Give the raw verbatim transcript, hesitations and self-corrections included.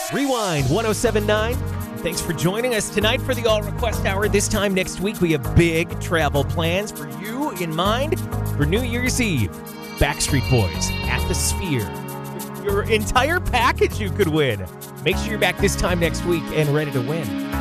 Rewind one oh seven point nine. Thanks for joining us tonight for the All Request Hour. This time next week, we have big travel plans for you in mind for New Year's Eve. Backstreet Boys at the Sphere. Your entire package you could win. Make sure you're back this time next week and ready to win.